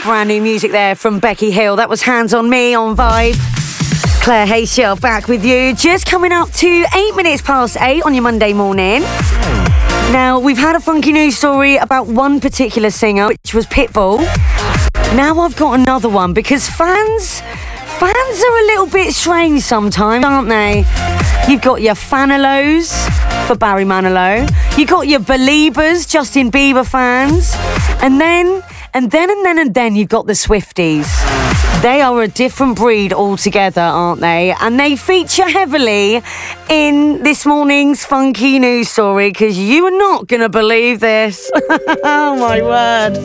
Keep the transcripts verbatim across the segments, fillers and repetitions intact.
brand new music there from Becky Hill. That was Hands on Me on Vibe. Claire Hayshell back with you. Just coming up to eight minutes past eight on your Monday morning. Now, we've had a funky news story about one particular singer, which was Pitbull. Now I've got another one because fans, fans are a little bit strange sometimes, aren't they? You've got your Fanalos for Barry Manilow. You've got your Beliebers, Justin Bieber fans. And then, and then, and then, and then you've got the Swifties. They are a different breed altogether, aren't they? And they feature heavily in this morning's funky news story because you are not going to believe this. Oh, my word.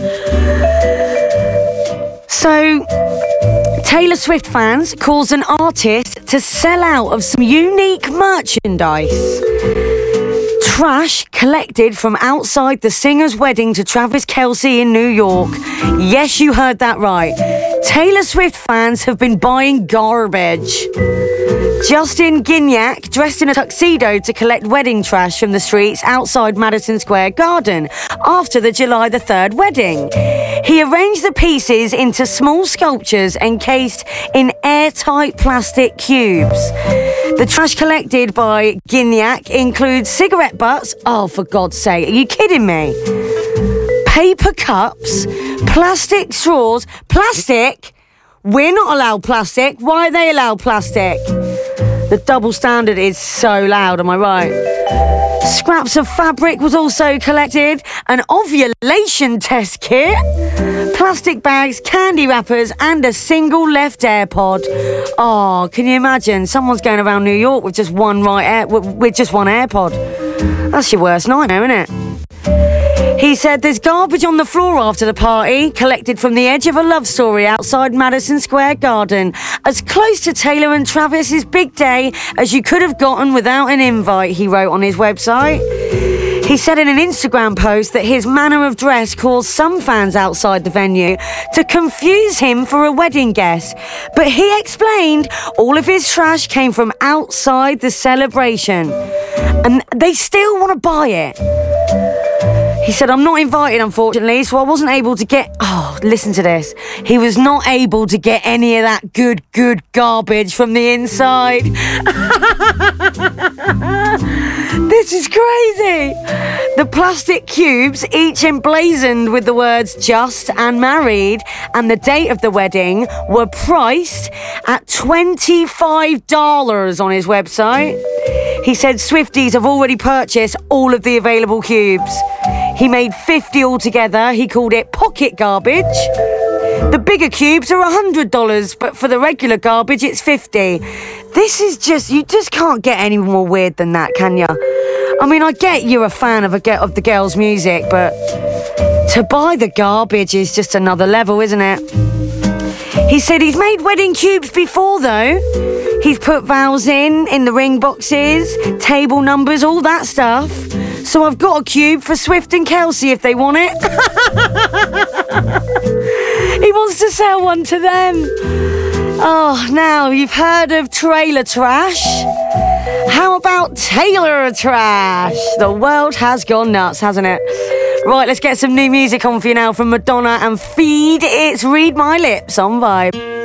So, Taylor Swift fans calls an artist to sell out of some unique merchandise. Trash collected from outside the singer's wedding to Travis Kelce in New York. Yes, you heard that right. Taylor Swift fans have been buying garbage. Justin Guignac dressed in a tuxedo to collect wedding trash from the streets outside Madison Square Garden after the July the third wedding. He arranged the pieces into small sculptures encased in airtight plastic cubes. The trash collected by Guignac includes cigarette butts. Oh, for God's sake, are you kidding me? Paper cups, plastic straws, plastic? We're not allowed plastic. Why are they allowed plastic? The double standard is so loud, am I right? Scraps of fabric was also collected, an ovulation test kit, plastic bags, candy wrappers, and a single left AirPod. Oh, can you imagine? Someone's going around New York with just one right air, with just one AirPod. That's your worst nightmare, isn't it? He said there's garbage on the floor after the party, collected from the edge of a love story outside Madison Square Garden, as close to Taylor and Travis's big day as you could have gotten without an invite, he wrote on his website. He said in an Instagram post that his manner of dress caused some fans outside the venue to confuse him for a wedding guest. But he explained all of his trash came from outside the celebration. And they still want to buy it. He said, I'm not invited, unfortunately, so I wasn't able to get... Oh, listen to this. He was not able to get any of that good, good garbage from the inside. This is crazy. The plastic cubes, each emblazoned with the words just and married, and the date of the wedding, were priced at twenty-five dollars on his website. He said Swifties have already purchased all of the available cubes. He made fifty altogether. He called it pocket garbage. The bigger cubes are one hundred dollars, but for the regular garbage, it's fifty dollars. This is just, you just can't get any more weird than that, can you? I mean, I get you're a fan of, a, of the girls' music, but to buy the garbage is just another level, isn't it? He said he's made wedding cubes before, though. He's put vows in, in the ring boxes, table numbers, all that stuff. So I've got a cube for Swift and Kelce if they want it. He wants to sell one to them. Oh, now you've heard of trailer trash. How about Taylor trash? The world has gone nuts, hasn't it? Right, let's get some new music on for you now from Madonna and Feed. It's Read My Lips on Vibe.